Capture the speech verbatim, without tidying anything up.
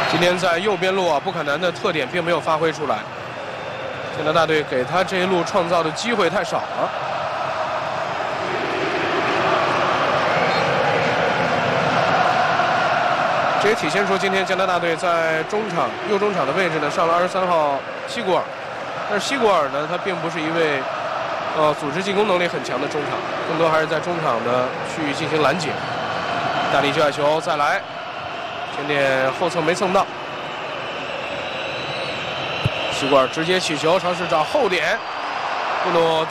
今天在右边路啊，布坎南的特点并没有发挥出来，加拿大队给他这一路创造的机会太少了。这也体现出今天加拿大队在中场右中场的位置呢上了二十三号西古尔，但是西古尔呢，他并不是一位呃组织进攻能力很强的中场，更多还是在中场的区域进行拦截。大力接下球再来。 前点后蹭没蹭到，西古尔直接起球，尝试找后点，布努